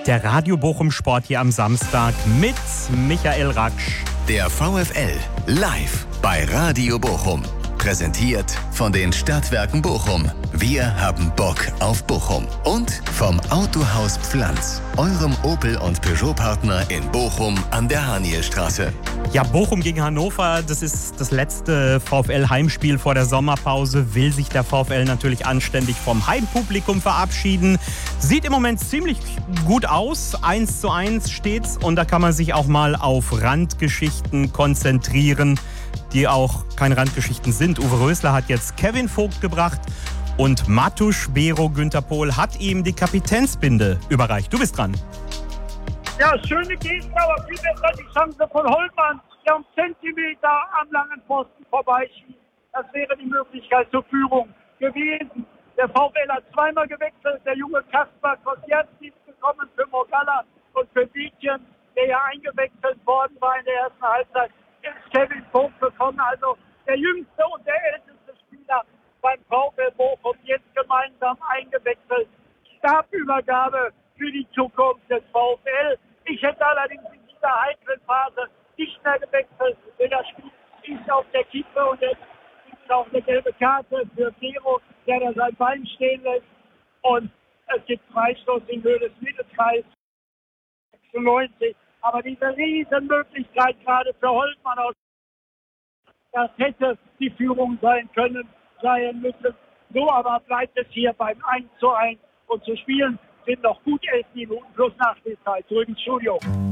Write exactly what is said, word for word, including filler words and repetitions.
Der Radio Bochum Sport hier am Samstag mit Michael Raksch. Der VfL live bei Radio Bochum. Präsentiert von den Stadtwerken Bochum. Wir haben Bock auf Bochum. Und vom Autohaus Pflanz, eurem Opel- und Peugeot-Partner in Bochum an der Hanielstraße. Ja, Bochum gegen Hannover, das ist das letzte VfL-Heimspiel vor der Sommerpause. Will sich der VfL natürlich anständig vom Heimpublikum verabschieden. Sieht im Moment ziemlich gut aus. eins zu eins steht's. Und da kann man sich auch mal auf Randgeschichten konzentrieren, die auch keine Randgeschichten sind. Uwe Rösler hat jetzt Kevin Vogt gebracht und Matusz Bero Günter Pohl hat ihm die Kapitänsbinde überreicht. Du bist dran. Ja, schöne Geste, aber viel besser die Chance von Holtmann, der um Zentimeter am langen Pfosten vorbeischießt. Das wäre die Möglichkeit zur Führung gewesen. Der VfL hat zweimal gewechselt. Der junge Kaspar Koscielny ist gekommen für Morgalla und für Dietjen, der ja eingewechselt worden war in der ersten Halbzeit, ist Kevin Vogt gekommen. Also der jüngste und der älteste Spieler beim VfL Bochum, jetzt gemeinsam eingewechselt. Stabübergabe für die Zukunft des VfL. Ich hätte allerdings in dieser heiklen Phase nicht mehr gewechselt, denn das Spiel ist auf der Kippe und jetzt gibt es auch eine gelbe Karte für Bero, der da sein Bein stehen lässt. Und es gibt Freistoß in Höhe des Mittelkreises. sechsundneunzig. Aber diese Riesenmöglichkeit gerade für Holtmann aus, das hätte die Führung sein können, sein müssen. So aber bleibt es hier beim eins zu eins und zu spielen sind noch gut elf Minuten plus Nachspielzeit. Zurück ins Studio.